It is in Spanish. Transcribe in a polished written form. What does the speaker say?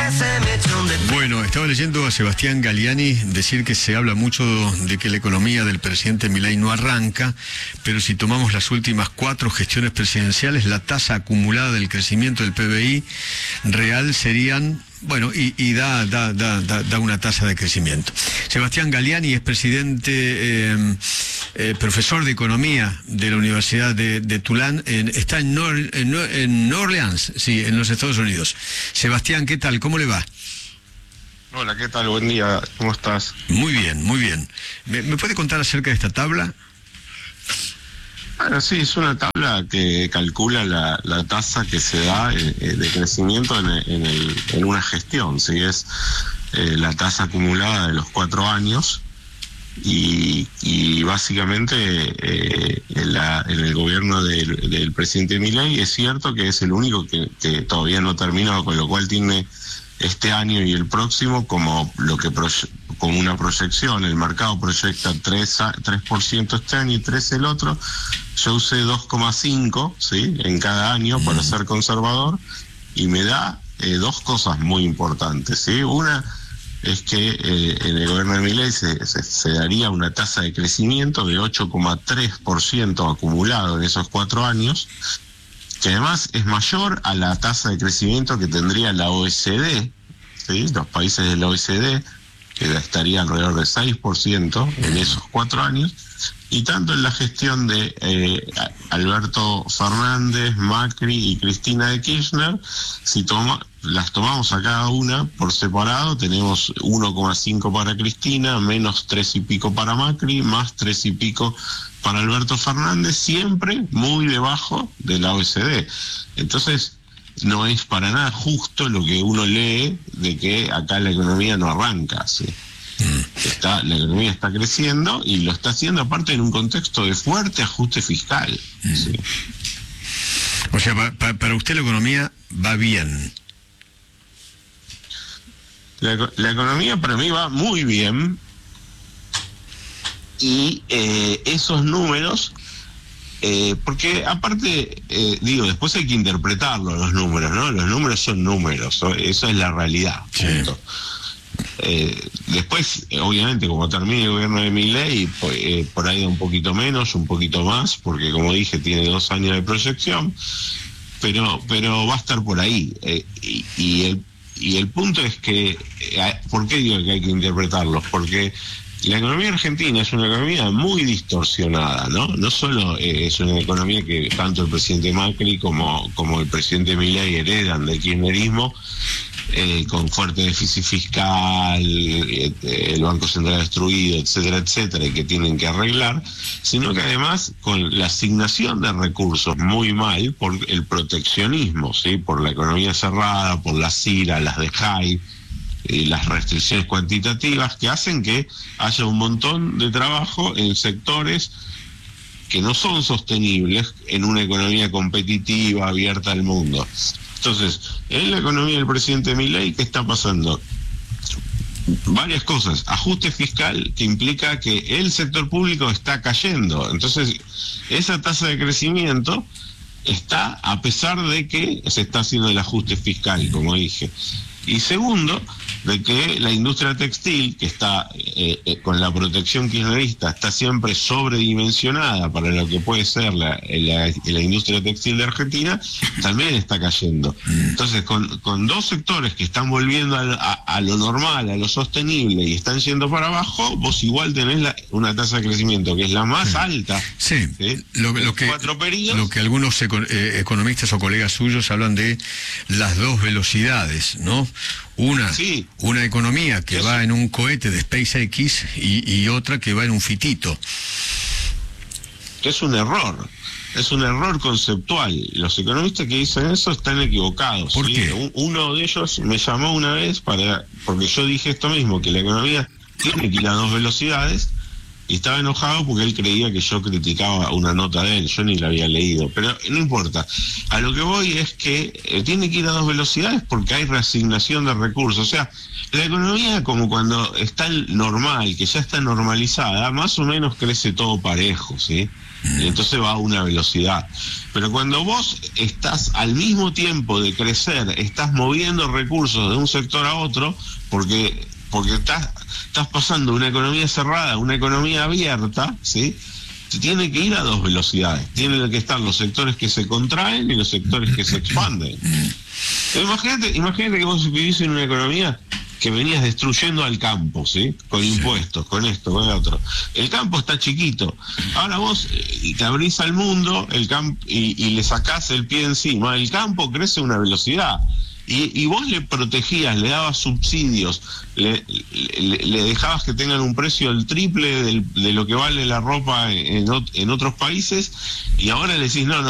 Bueno, estaba leyendo a Sebastián Galliani decir que se habla mucho de que la economía del presidente Milei no arranca, pero si tomamos las últimas 4 gestiones presidenciales, la tasa acumulada del crecimiento del PBI real serían... Bueno, y da una tasa de crecimiento. Sebastián Galliani es presidente, profesor de economía de la Universidad de Tulane, está en New Orleans, sí, en los Estados Unidos. Sebastián, ¿qué tal? ¿Cómo le va? Hola, ¿qué tal? Buen día, ¿cómo estás? Muy bien, muy bien. ¿Me puede contar acerca de esta tabla? Bueno, sí, es una tabla que calcula la tasa que se da de crecimiento en una gestión, ¿sí? Es la tasa acumulada de los 4 años y básicamente en el gobierno del presidente Milei es cierto que es el único que todavía no terminó, con lo cual tiene este año y el próximo como como una proyección. El mercado proyecta 3% este año y 3% el otro. Yo usé 2,5, ¿sí?, en cada año para ser conservador, y me da 2 cosas muy importantes, ¿sí? Una es que en el gobierno de Milei se daría una tasa de crecimiento de 8,3% acumulado en esos 4 años, que además es mayor a la tasa de crecimiento que tendría la OECD, ¿sí?, los países de la OECD, que estaría alrededor de 6% en esos 4 años, y tanto en la gestión de Alberto Fernández, Macri y Cristina de Kirchner, si las tomamos a cada una por separado, tenemos 1,5 para Cristina, menos 3 y pico para Macri, más 3 y pico para Alberto Fernández, siempre muy debajo de la OECD. Entonces, no es para nada justo lo que uno lee de que acá la economía no arranca, ¿sí? La economía está creciendo y lo está haciendo aparte en un contexto de fuerte ajuste fiscal, ¿sí? O sea, para usted la economía va bien. La economía para mí va muy bien, y esos números, porque aparte, después hay que interpretarlo, los números, ¿no? Los números son números, ¿no? Eso es la realidad, punto. Después, obviamente, como termine el gobierno de Milei, por ahí un poquito menos, un poquito más, porque como dije, tiene 2 años de proyección, pero va a estar por ahí. Y el punto es que, ¿por qué digo que hay que interpretarlos? Porque la economía argentina es una economía muy distorsionada, ¿no? No solo es una economía que tanto el presidente Macri como el presidente Milei heredan del kirchnerismo, con fuerte déficit fiscal, el Banco Central destruido, etcétera, etcétera, y que tienen que arreglar, sino que además con la asignación de recursos muy mal por el proteccionismo, ¿sí?, por la economía cerrada, por las CIRA, las de JAI, y las restricciones cuantitativas, que hacen que haya un montón de trabajo en sectores que no son sostenibles en una economía competitiva, abierta al mundo. Entonces, en la economía del presidente Milei, ¿qué está pasando? Varias cosas. Ajuste fiscal, que implica que el sector público está cayendo. Entonces, esa tasa de crecimiento está a pesar de que se está haciendo el ajuste fiscal, como dije. Y segundo, de que la industria textil, que está con la protección kirchnerista, está siempre sobredimensionada para lo que puede ser la industria textil de Argentina, también está cayendo. Entonces, con 2 sectores que están volviendo a lo normal, a lo sostenible, y están yendo para abajo, vos igual tenés una tasa de crecimiento que es la más alta. Sí, ¿sí? Lo que algunos economistas o colegas suyos hablan de las 2 velocidades, ¿no? Una economía que va en un cohete de SpaceX y otra que va en un fitito. Es un error conceptual. Los economistas que dicen eso están equivocados. ¿Por ¿sí? qué? Uno de ellos me llamó una vez porque yo dije esto mismo, que la economía tiene que ir a 2 velocidades, Y estaba enojado porque él creía que yo criticaba una nota de él, yo ni la había leído, pero no importa. A lo que voy es que tiene que ir a 2 velocidades porque hay reasignación de recursos. O sea, la economía, como cuando está normal, que ya está normalizada, más o menos crece todo parejo, ¿sí? Y entonces va a una velocidad. Pero cuando vos estás al mismo tiempo de crecer, estás moviendo recursos de un sector a otro, porque estás pasando de una economía cerrada a una economía abierta, ¿sí? Tiene que ir a 2 velocidades. Tienen que estar los sectores que se contraen y los sectores que se expanden. Imagínate que vos vivís en una economía que venías destruyendo al campo, ¿sí? Con impuestos, con esto, con el otro. El campo está chiquito. Ahora vos te abrís al mundo y le sacás el pie encima. El campo crece a una velocidad. Y vos le protegías, le dabas subsidios, le dejabas que tengan un precio el triple de lo que vale la ropa en otros países, y ahora le decís, no,